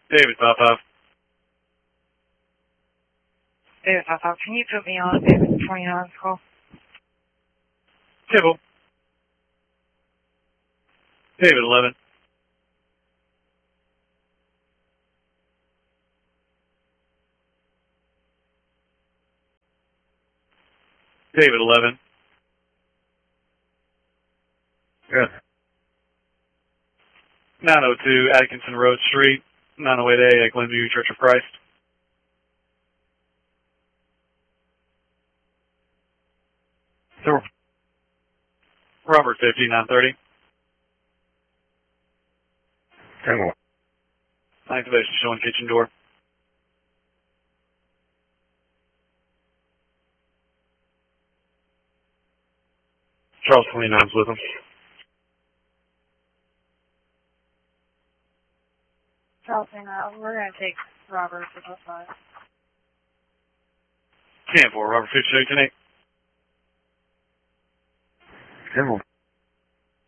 David, 5-5. David 5-5, can you put me on David 29's call? Tibble. David 11. David 11. Yes. 902 Atkinson Road Street, 908A at Glenview Church of Christ. Sure. Robert 50, 930. 10-1. Activation showing kitchen door. Charles 29's with him. Charles 29, we're going to take Robert for both sides. 10-4, Robert 50, 10-8. 10-1.